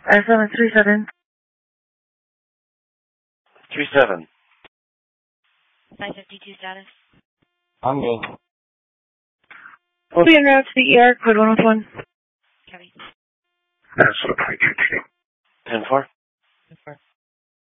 737. 37. 552 status. I'm good. We'll be en route to the ER, code 111. Copy. That's what I can do. 10-4. 10-4.